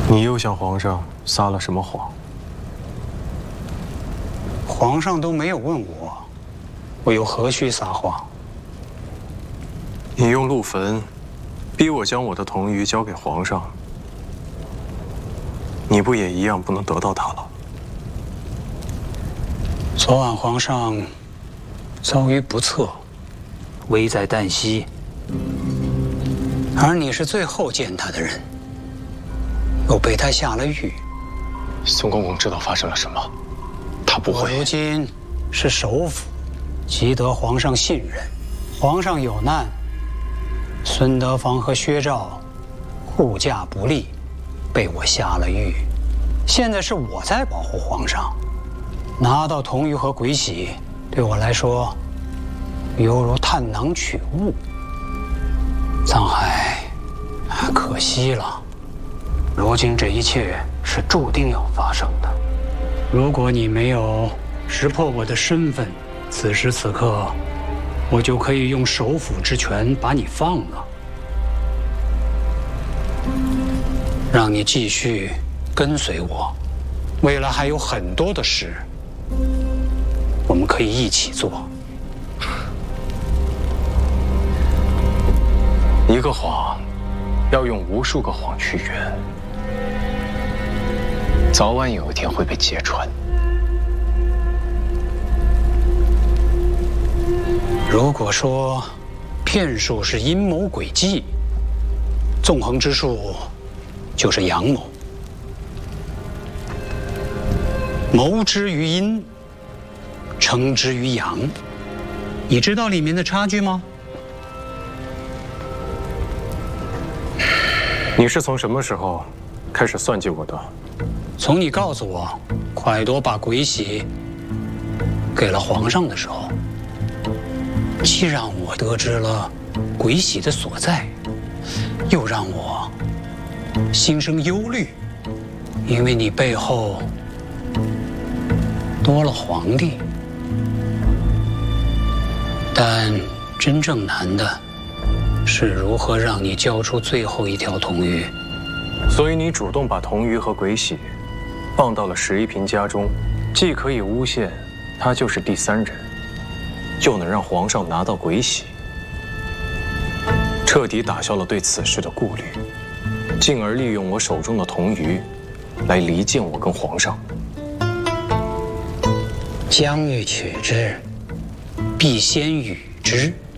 你又向皇上撒了什么谎？ 皇上都没有问我，我又何须撒谎？ 你用陆坟逼我将我的童鱼交给皇上，你不也一样不能得到它了？ 昨晚皇上遭遇不测，危在旦夕，而你是最后见他的人，又被他下了狱。 宋公公知道发生了什么，他不会。 我如今是首辅，极得皇上信任。皇上有难，孙德芳和薛兆护驾不力，被我下了狱。现在是我在保护皇上，拿到童鱼和鬼玺，对我来说，犹如探囊取物。沧海，可惜了。如今这一切是注定要发生的。如果你没有识破我的身份，此时此刻，我就可以用首辅之权把你放了，让你继续跟随我。未来还有很多的事，我们可以一起做。 一个谎，要用无数个谎去圆，早晚有一天会被揭穿。 如果说骗术是阴谋诡计，纵横之术就是阳谋。谋之于阴，成之于阳。你知道里面的差距吗？ 你是从什么时候开始算计我的？ 从你告诉我蒯夺把鬼玺给了皇上的时候，既让我得知了鬼玺的所在，又让我心生忧虑，因为你背后多了皇帝。但真正难的是如何让你交出最后一条童鱼。 所以你主动把童鱼和鬼玺放到了石一平家中，既可以诬陷他就是第三人，又能让皇上拿到鬼玺，彻底打消了对此事的顾虑，进而利用我手中的童鱼来离间我跟皇上。 将欲取之，必先予之。